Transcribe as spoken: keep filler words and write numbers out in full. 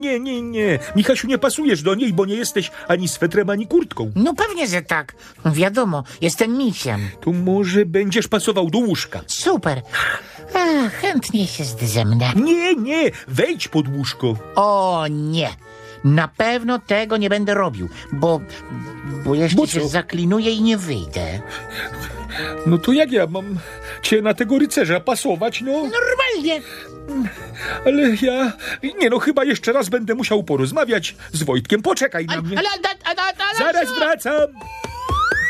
Nie, nie, nie. Michasiu, nie pasujesz do niej, bo nie jesteś ani swetrem, ani kurtką. No pewnie, że tak. Wiadomo, jestem misiem. To może będziesz pasował do łóżka. Super. A, chętnie się zdrzemnę. Nie, nie, wejdź pod łóżko. O nie. Na pewno tego nie będę robił, bo, bo jeszcze Bo się co? zaklinuję i nie wyjdę. No to jak ja mam cię na tego rycerza pasować, no? Normalnie. Ale ja... Nie no, chyba jeszcze raz będę musiał porozmawiać z Wojtkiem. Poczekaj na mnie. Ale, ale, ale, ale, ale Zaraz co? wracam.